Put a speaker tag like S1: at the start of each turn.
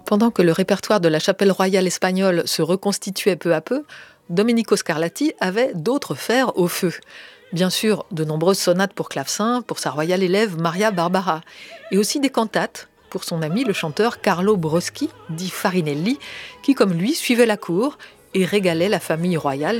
S1: Pendant que le répertoire de la chapelle royale espagnole se reconstituait peu à peu, Domenico Scarlatti avait d'autres fers au feu. Bien sûr, de nombreuses sonates pour clavecin, pour sa royale élève Maria Barbara, et aussi des cantates pour son ami le chanteur Carlo Broschi, dit Farinelli, qui comme lui suivait la cour et régalait la famille royale